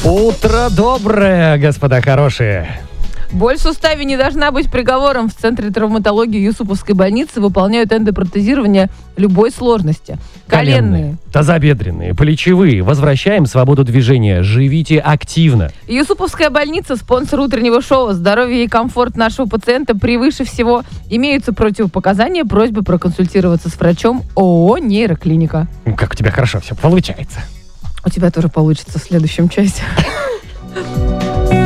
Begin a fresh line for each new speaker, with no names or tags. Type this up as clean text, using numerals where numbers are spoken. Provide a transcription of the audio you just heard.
Утро доброе, господа хорошие.
Боль в суставе не должна быть приговором. В Центре травматологии Юсуповской больницы выполняют эндопротезирование любой сложности. Коленные,
тазобедренные, плечевые. Возвращаем свободу движения. Живите активно.
Юсуповская больница – спонсор утреннего шоу. Здоровье и комфорт нашего пациента превыше всего. Имеются противопоказания. Просьба проконсультироваться с врачом ООО «Нейроклиника».
Как у тебя хорошо все получается.
У тебя тоже получится в следующем часе.